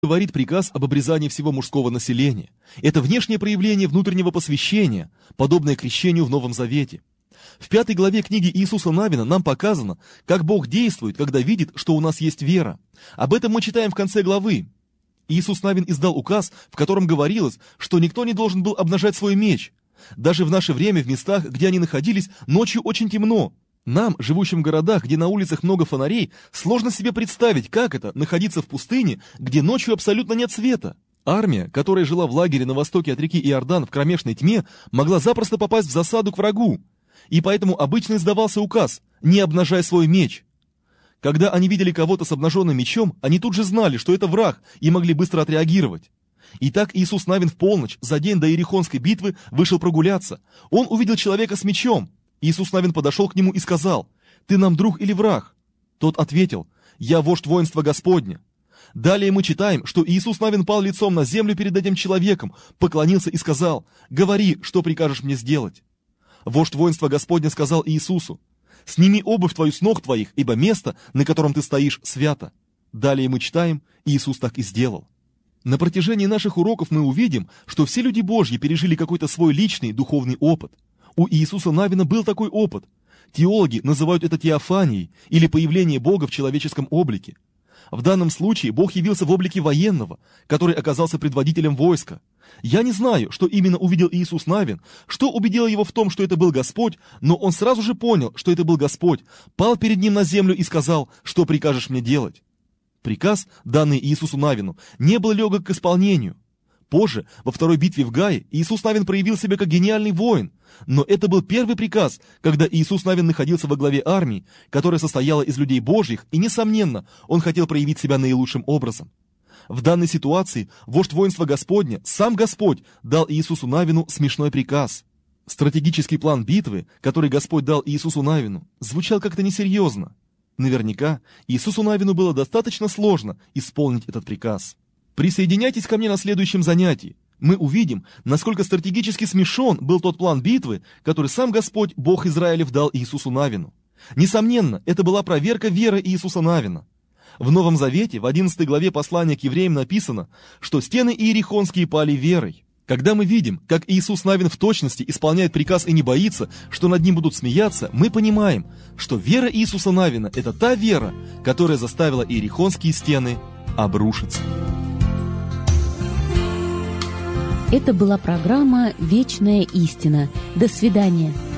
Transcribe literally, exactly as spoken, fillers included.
говорит приказ об обрезании всего мужского населения. Это внешнее проявление внутреннего посвящения, подобное крещению в Новом Завете. В пятой главе книги Иисуса Навина нам показано, как Бог действует, когда видит, что у нас есть вера. Об этом мы читаем в конце главы. Иисус Навин издал указ, в котором говорилось, что никто не должен был обнажать свой меч. Даже в наше время в местах, где они находились, ночью очень темно. Нам, живущим в городах, где на улицах много фонарей, сложно себе представить, как это — находиться в пустыне, где ночью абсолютно нет света. Армия, которая жила в лагере на востоке от реки Иордан в кромешной тьме, могла запросто попасть в засаду к врагу. И поэтому обычно издавался указ «не обнажай свой меч». Когда они видели кого-то с обнаженным мечом, они тут же знали, что это враг, и могли быстро отреагировать. Итак, Иисус Навин в полночь, за день до Иерихонской битвы, вышел прогуляться. Он увидел человека с мечом. Иисус Навин подошел к нему и сказал: «Ты нам друг или враг?» Тот ответил: «Я вождь воинства Господня». Далее мы читаем, что Иисус Навин пал лицом на землю перед этим человеком, поклонился и сказал: «Говори, что прикажешь мне сделать». Вождь воинства Господня сказал Иисусу: «Сними обувь твою с ног твоих, ибо место, на котором ты стоишь, свято». Далее мы читаем, Иисус так и сделал. На протяжении наших уроков мы увидим, что все люди Божьи пережили какой-то свой личный духовный опыт. У Иисуса Навина был такой опыт. Теологи называют это теофанией, или появление Бога в человеческом облике. В данном случае Бог явился в облике военного, который оказался предводителем войска. Я не знаю, что именно увидел Иисус Навин, что убедило его в том, что это был Господь, но он сразу же понял, что это был Господь, пал перед ним на землю и сказал: «Что прикажешь мне делать?» Приказ, данный Иисусу Навину, не был легок к исполнению. Позже, во второй битве в Гае, Иисус Навин проявил себя как гениальный воин, но это был первый приказ, когда Иисус Навин находился во главе армии, которая состояла из людей Божьих, и, несомненно, он хотел проявить себя наилучшим образом. В данной ситуации вождь воинства Господня, сам Господь, дал Иисусу Навину смешной приказ. Стратегический план битвы, который Господь дал Иисусу Навину, звучал как-то несерьезно. Наверняка Иисусу Навину было достаточно сложно исполнить этот приказ. Присоединяйтесь ко мне на следующем занятии. Мы увидим, насколько стратегически смешон был тот план битвы, который сам Господь, Бог Израилев, дал Иисусу Навину. Несомненно, это была проверка веры Иисуса Навина. В Новом Завете, в одиннадцатой главе послания к евреям написано, что стены иерихонские пали верой. Когда мы видим, как Иисус Навин в точности исполняет приказ и не боится, что над ним будут смеяться, мы понимаем, что вера Иисуса Навина – это та вера, которая заставила иерихонские стены обрушиться. Это была программа «Вечная истина». До свидания.